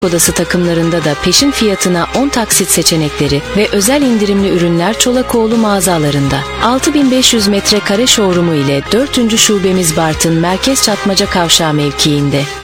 Odası takımlarında da peşin fiyatına 10 taksit seçenekleri ve özel indirimli ürünler Çolakoğlu mağazalarında. 6500 metrekare showroom'u ile 4. şubemiz Bartın Merkez Çatmaca Kavşağı mevkiinde.